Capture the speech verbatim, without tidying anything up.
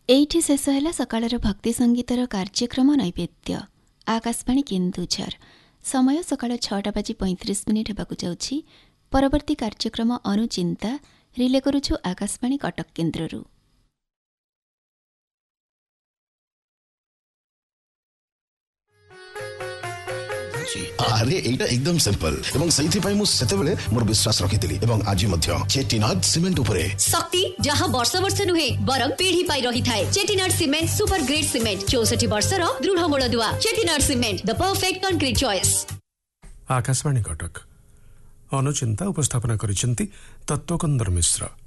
एठी शेष है सकाळर भक्ति संगीतर कार्यक्रम नैवेद्य आकाशवाणी केन्दुझर। समय सकाळ छटा बाजी पैंतीस मिनिट हेबाकु जाउछि। परवर्ती कार्यक्रम अनुचिंता रिले करुछु आकाशवाणी कटक केन्द्ररू। अरे एटा एकदम सिंपल एवं सही पाई मु सेते बेले मोर विश्वास रखितिली एवं आज मध्य चेटिनाड सीमेंट उपरे शक्ति जहां वर्ष वर्ष नुहे बरम पीढ़ी पाई रही थाए। Chettinad cement super grade cement चौसठ वर्ष रो दृढ़ मूल दुआ। Chettinad cement the perfect concrete choice. Akashvani Cuttack अनुचिंता उपस्थापना करिसेंती तत्वकंदर Mishra.